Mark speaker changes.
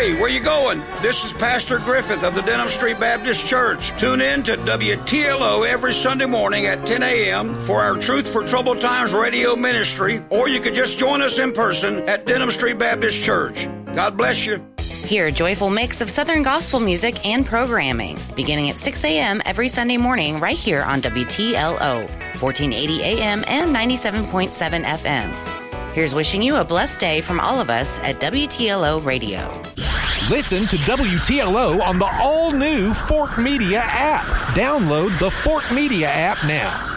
Speaker 1: Hey, where you going? This is Pastor Griffith of the Denham Street Baptist Church. Tune in to WTLO every Sunday morning at 10 a.m. for our Truth for Troubled Times radio ministry, or you could just join us in person at Denham Street Baptist Church. God bless you.
Speaker 2: Hear a joyful mix of Southern gospel music and programming, beginning at 6 a.m. every Sunday morning right here on WTLO, 1480 a.m. and 97.7 FM. Here's wishing you a blessed day from all of us at WTLO Radio.
Speaker 3: Listen to WTLO on the all-new Fort Media app. Download the Fort Media app now.